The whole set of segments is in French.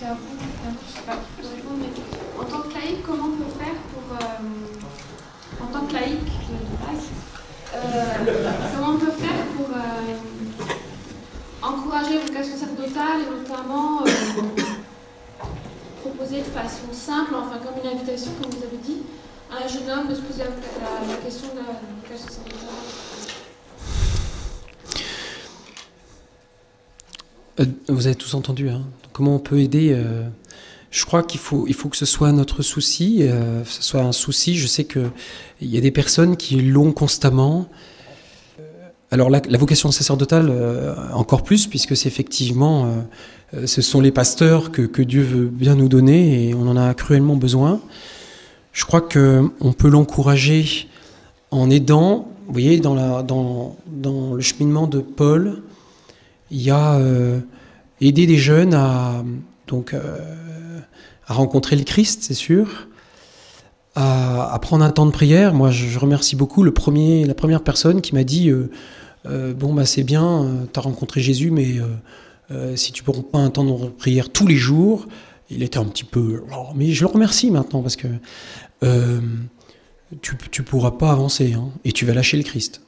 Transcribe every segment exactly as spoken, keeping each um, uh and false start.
c'est à vous, je sais pas, je peux répondre, mais en tant que laïc, comment on peut faire pour, euh, en tant que laïc de base, euh, comment on peut faire pour euh, encourager la vocation sacerdotale et notamment euh, proposer de façon simple, enfin comme une invitation, comme vous avez dit, à un jeune homme de se poser la, la, la question de la vocation sacerdotale. Euh, vous avez tous entendu, hein. Comment on peut aider euh, je crois qu'il faut, il faut que ce soit notre souci, euh, que ce soit un souci. Je sais qu'il y a des personnes qui l'ont constamment. Alors la, la vocation sacerdotale, euh, encore plus, puisque c'est effectivement, euh, ce sont les pasteurs que, que Dieu veut bien nous donner et on en a cruellement besoin. Je crois qu'on peut l'encourager en aidant, vous voyez, dans, la, dans, dans le cheminement de Paul, il y a euh, aider des jeunes à, donc, euh, à rencontrer le Christ, c'est sûr, à, à prendre un temps de prière. Moi, je, je remercie beaucoup le premier, la première personne qui m'a dit euh, euh, « Bon, bah, c'est bien, euh, tu as rencontré Jésus, mais euh, euh, si tu ne prends pas un temps de prière tous les jours », il était un petit peu... Oh, mais je le remercie maintenant, parce que euh, tu ne pourras pas avancer, hein, et tu vas lâcher le Christ.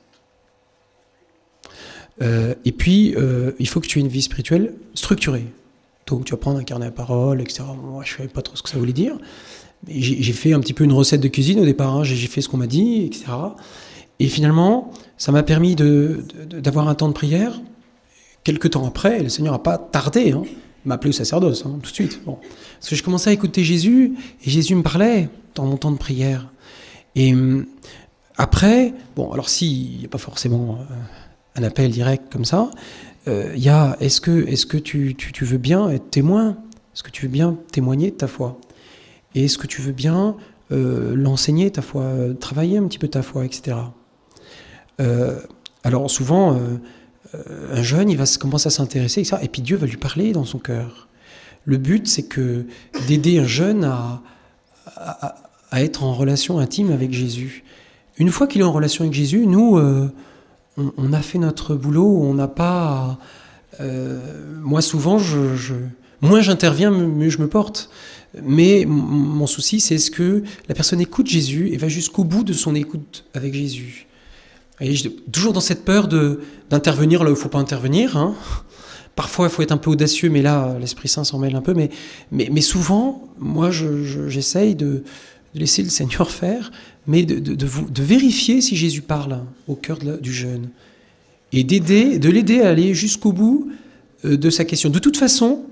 Euh, et puis, euh, il faut que tu aies une vie spirituelle structurée. Donc, tu vas prendre un carnet à parole, et cetera. Moi, je ne savais pas trop ce que ça voulait dire. Mais j'ai, j'ai fait un petit peu une recette de cuisine au départ. Hein. J'ai, j'ai fait ce qu'on m'a dit, et cetera. Et finalement, ça m'a permis de, de, d'avoir un temps de prière. Quelques temps après, et le Seigneur n'a pas tardé. Hein. Il m'a appelé au sacerdoce, hein, tout de suite. Bon. Parce que je commençais à écouter Jésus, et Jésus me parlait dans mon temps de prière. Et euh, après, bon, alors s'il n'y a pas forcément... Euh, un appel direct comme ça, il euh, y a, est-ce que, est-ce que tu, tu, tu veux bien être témoin ? Est-ce que tu veux bien témoigner de ta foi ? Et est-ce que tu veux bien euh, l'enseigner, ta foi, euh, travailler un petit peu ta foi, et cetera. Euh, alors souvent, euh, euh, un jeune, il va commencer à s'intéresser, et cetera. Et puis Dieu va lui parler dans son cœur. Le but, c'est que d'aider un jeune à, à, à être en relation intime avec Jésus. Une fois qu'il est en relation avec Jésus, nous... Euh, on a fait notre boulot, on n'a pas... Euh, moi, souvent, je, je, moins j'interviens, mieux je me porte. Mais mon souci, c'est est-ce que la personne écoute Jésus et va jusqu'au bout de son écoute avec Jésus. Vous voyez, toujours dans cette peur de, d'intervenir là où il ne faut pas intervenir. Hein. Parfois, il faut être un peu audacieux, mais là, l'Esprit Saint s'en mêle un peu. Mais, mais, mais souvent, moi, je, je, j'essaye de... de laisser le Seigneur faire, mais de, de, de, de vérifier si Jésus parle au cœur de la, du jeune. Et d'aider, de l'aider à aller jusqu'au bout euh, de sa question. De toute façon,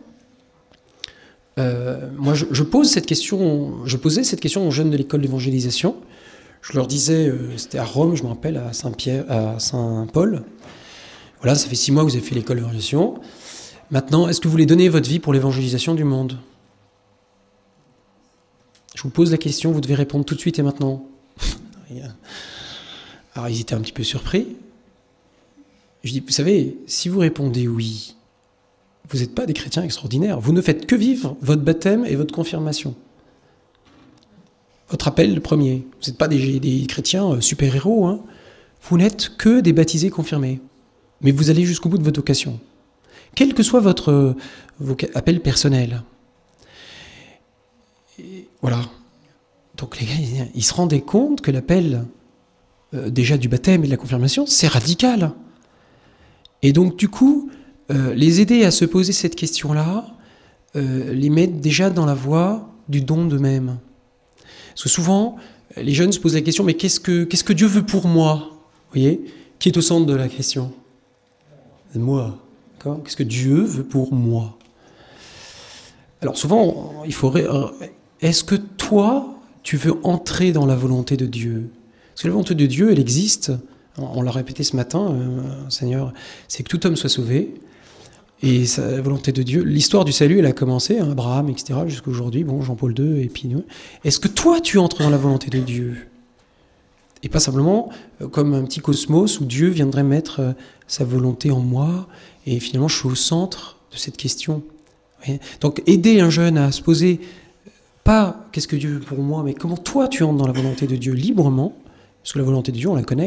euh, moi je, je, pose cette question, je posais cette question aux jeunes de l'école d'évangélisation. Je leur disais, euh, c'était à Rome, je me rappelle, à Saint-Pierre, à Saint-Paul. Voilà, ça fait six mois que vous avez fait l'école d'évangélisation. Maintenant, est-ce que vous voulez donner votre vie pour l'évangélisation du monde ? Je vous pose la question, vous devez répondre tout de suite et maintenant. Alors ils étaient un petit peu surpris. Je dis, vous savez, si vous répondez oui, vous n'êtes pas des chrétiens extraordinaires. Vous ne faites que vivre votre baptême et votre confirmation. Votre appel, le premier. Vous n'êtes pas des, des chrétiens super-héros. Hein. Vous n'êtes que des baptisés confirmés. Mais vous allez jusqu'au bout de votre vocation. Quel que soit votre, votre appel personnel. Et voilà. Donc les gars, ils se rendaient compte que l'appel euh, déjà du baptême et de la confirmation, c'est radical. Et donc du coup, euh, les aider à se poser cette question-là, euh, les mettre déjà dans la voie du don d'eux-mêmes. Parce que souvent, les jeunes se posent la question, mais qu'est-ce que, qu'est-ce que Dieu veut pour moi ? Vous voyez ? Qui est au centre de la question ? Moi. D'accord ? Qu'est-ce que Dieu veut pour moi ? Alors souvent, il faudrait... Est-ce que toi, tu veux entrer dans la volonté de Dieu ? Parce que la volonté de Dieu, elle existe. On l'a répété ce matin, euh, Seigneur, c'est que tout homme soit sauvé. Et la volonté de Dieu, l'histoire du salut, elle a commencé, hein, Abraham, et cetera, jusqu'à aujourd'hui, bon, Jean-Paul deux, et puis nous. Est-ce que toi, tu entres dans la volonté de Dieu ? Et pas simplement euh, comme un petit cosmos où Dieu viendrait mettre euh, sa volonté en moi, et finalement, je suis au centre de cette question. Donc, aider un jeune à se poser... Pas qu'est-ce que Dieu veut pour moi, mais comment toi tu entres dans la volonté de Dieu librement, parce que la volonté de Dieu, on la connaît.